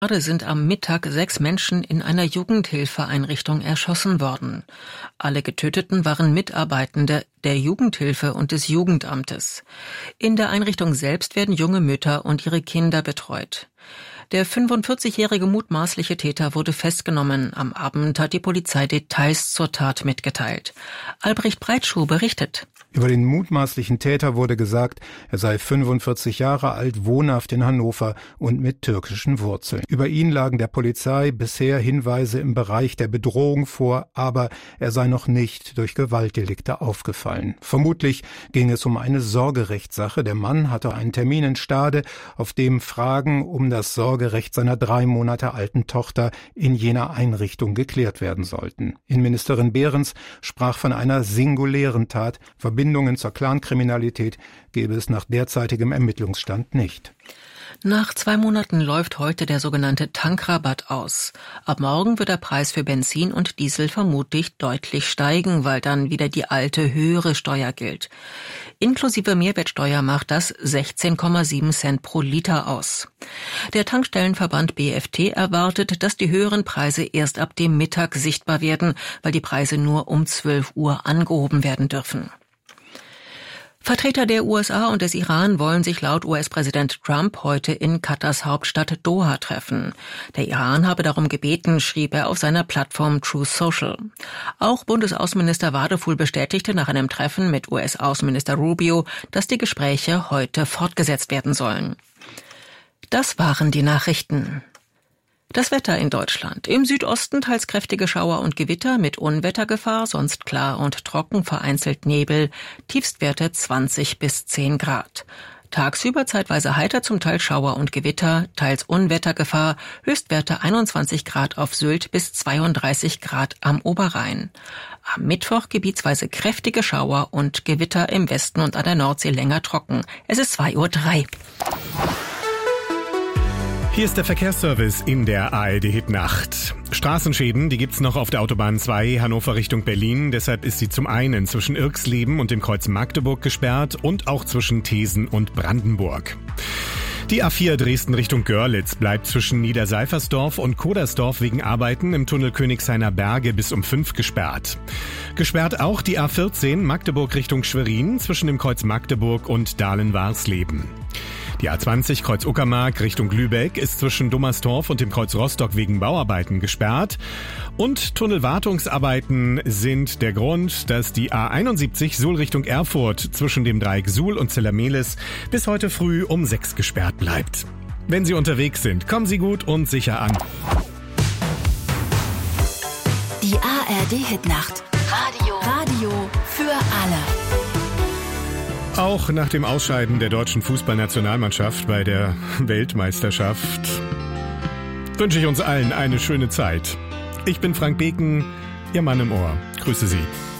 Gerade sind am Mittag 6 Menschen in einer Jugendhilfeeinrichtung erschossen worden. Alle Getöteten waren Mitarbeitende der Jugendhilfe und des Jugendamtes. In der Einrichtung selbst werden junge Mütter und ihre Kinder betreut. Der 45-jährige mutmaßliche Täter wurde festgenommen. Am Abend hat die Polizei Details zur Tat mitgeteilt. Albrecht Breitschuh berichtet. Über den mutmaßlichen Täter wurde gesagt, er sei 45 Jahre alt, wohnhaft in Hannover und mit türkischen Wurzeln. Über ihn lagen der Polizei bisher Hinweise im Bereich der Bedrohung vor, aber er sei noch nicht durch Gewaltdelikte aufgefallen. Vermutlich ging es um eine Sorgerechtssache. Der Mann hatte einen Termin in Stade, auf dem Fragen um das Sorgerecht seiner 3 Monate alten Tochter in jener Einrichtung geklärt werden sollten. Innenministerin Behrens sprach von einer singulären Tat. Verbindungen zur Clankriminalität gäbe es nach derzeitigem Ermittlungsstand nicht. Nach 2 Monaten läuft heute der sogenannte Tankrabatt aus. Ab morgen wird der Preis für Benzin und Diesel vermutlich deutlich steigen, weil dann wieder die alte, höhere Steuer gilt. Inklusive Mehrwertsteuer macht das 16,7 Cent pro Liter aus. Der Tankstellenverband BFT erwartet, dass die höheren Preise erst ab dem Mittag sichtbar werden, weil die Preise nur um 12 Uhr angehoben werden dürfen. Vertreter der USA und des Iran wollen sich laut US-Präsident Trump heute in Katars Hauptstadt Doha treffen. Der Iran habe darum gebeten, schrieb er auf seiner Plattform Truth Social. Auch Bundesaußenminister Wadefuhl bestätigte nach einem Treffen mit US-Außenminister Rubio, dass die Gespräche heute fortgesetzt werden sollen. Das waren die Nachrichten. Das Wetter in Deutschland. Im Südosten teils kräftige Schauer und Gewitter mit Unwettergefahr, sonst klar und trocken, vereinzelt Nebel, Tiefstwerte 20 bis 10 Grad. Tagsüber zeitweise heiter, zum Teil Schauer und Gewitter, teils Unwettergefahr, Höchstwerte 21 Grad auf Sylt bis 32 Grad am Oberrhein. Am Mittwoch gebietsweise kräftige Schauer und Gewitter im Westen und an der Nordsee länger trocken. Es ist 2:03 Uhr. Hier ist der Verkehrsservice in der ARD-Hit-Nacht. Straßenschäden, die gibt's noch auf der Autobahn 2 Hannover Richtung Berlin. Deshalb ist sie zum einen zwischen Irxleben und dem Kreuz Magdeburg gesperrt und auch zwischen Thesen und Brandenburg. Die A4 Dresden Richtung Görlitz bleibt zwischen Niederseifersdorf und Kodersdorf wegen Arbeiten im Tunnel Königshainer Berge bis um 5 gesperrt. Gesperrt auch die A14 Magdeburg Richtung Schwerin zwischen dem Kreuz Magdeburg und Dahlen-Warsleben. Die A20 Kreuz Uckermark Richtung Lübeck ist zwischen Dummersdorf und dem Kreuz Rostock wegen Bauarbeiten gesperrt. Und Tunnelwartungsarbeiten sind der Grund, dass die A71 Suhl Richtung Erfurt zwischen dem Dreieck Suhl und Zellermehlis bis heute früh um 6 gesperrt bleibt. Wenn Sie unterwegs sind, kommen Sie gut und sicher an. Die ARD-Hitnacht. Radio für alle. Auch nach dem Ausscheiden der deutschen Fußballnationalmannschaft bei der Weltmeisterschaft wünsche ich uns allen eine schöne Zeit. Ich bin Frank Beken, Ihr Mann im Ohr. Grüße Sie.